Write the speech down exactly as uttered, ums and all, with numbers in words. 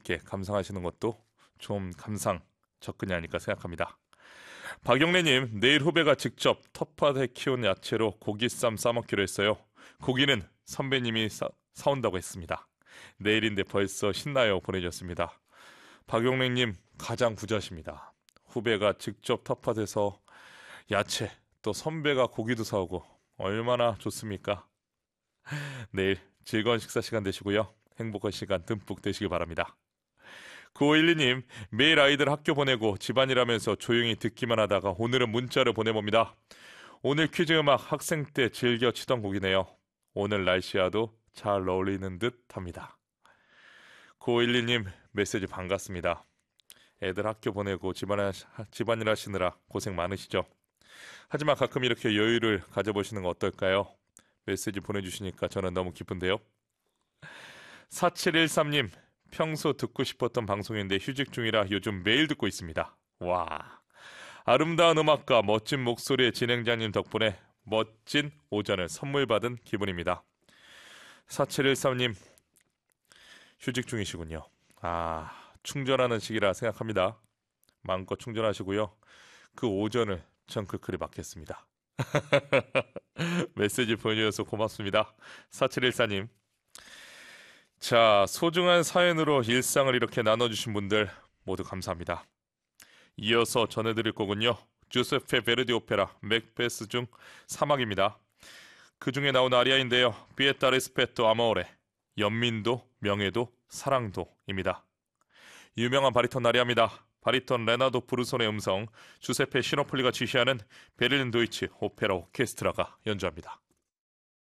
함께 감상하시는 것도 좀 감상 접근이 아닐까 생각합니다. 박영래님, 내일 후배가 직접 텃밭에 키운 야채로 고기쌈 싸먹기로 했어요. 고기는 선배님이 사, 사온다고 했습니다. 내일인데 벌써 신나요 보내주셨습니다. 박용래님 가장 부자십니다. 후배가 직접 텃밭에서 야채, 또 선배가 고기도 사오고 얼마나 좋습니까? 내일 즐거운 식사 시간 되시고요. 행복한 시간 듬뿍 되시길 바랍니다. 구오일이님, 매일 아이들 학교 보내고 집안일 하면서 조용히 듣기만 하다가 오늘은 문자를 보내봅니다. 오늘 퀴즈 음악 학생 때 즐겨 치던 곡이네요. 오늘 날씨와도 잘 어울리는 듯 합니다. 구오일이님 메시지 반갑습니다. 애들 학교 보내고 집안일, 집안일 하시느라 고생 많으시죠? 하지만 가끔 이렇게 여유를 가져보시는 거 어떨까요? 메시지 보내주시니까 저는 너무 기쁜데요. 사칠일삼님, 평소 듣고 싶었던 방송인데 휴직 중이라 요즘 매일 듣고 있습니다. 와, 아름다운 음악과 멋진 목소리의 진행자님 덕분에 멋진 오전을 선물 받은 기분입니다. 사칠일삼님 휴직 중이시군요. 아, 충전하는 시기라 생각합니다. 마음껏 충전하시고요. 그 오전을 전 글글이 막겠습니다. 메시지 보내주셔서 고맙습니다. 사칠일사님. 자, 소중한 사연으로 일상을 이렇게 나눠주신 분들 모두 감사합니다. 이어서 전해드릴 곡은요, 주세페 베르디 오페라 맥베스 중 사막입니다. 그 중에 나온 아리아인데요, 피에타 리스페토 아모레, 연민도 명예도 사랑도입니다. 유명한 바리톤 아리아입니다. 바리톤 레나도 브루손의 음성, 주세페 시노폴리가 지휘하는 베를린 도이치 오페라 오케스트라가 연주합니다.